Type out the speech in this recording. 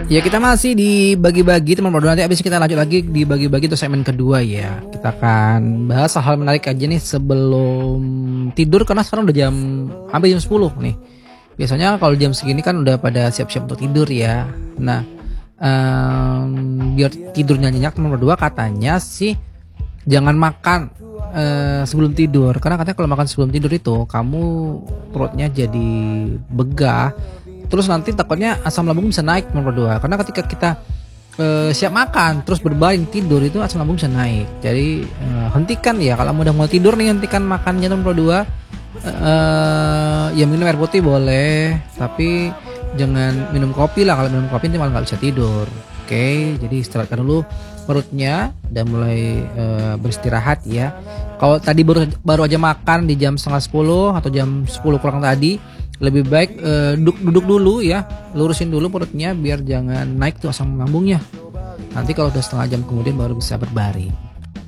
Ya kita masih dibagi-bagi teman berdua, nanti abis kita lanjut lagi dibagi-bagi untuk segmen kedua ya. Kita akan bahas hal menarik aja nih sebelum tidur karena sekarang udah hampir jam 10 nih. Biasanya kalau jam segini kan udah pada siap-siap untuk tidur ya. Nah, biar tidurnya nyenyak teman berdua katanya sih jangan makan sebelum tidur, karena katanya kalau makan sebelum tidur itu kamu perutnya jadi begah. Terus nanti takutnya asam lambung bisa naik nomor 2. Karena ketika kita siap makan terus berbaring tidur itu asam lambung bisa naik. Jadi hentikan ya, kalau udah mau tidur nih hentikan makannya nomor 2. Ya minum air putih boleh, tapi jangan minum kopi lah. Kalau minum kopi nanti malah nggak bisa tidur. Oke, jadi istirahatkan dulu perutnya dan mulai beristirahat ya. Kalau tadi baru aja makan di jam setengah 10 atau jam 10 kurang tadi, lebih baik duduk dulu ya, lurusin dulu perutnya biar jangan naik tuh asam lambungnya. Nanti kalau udah setengah jam kemudian baru bisa berbaring.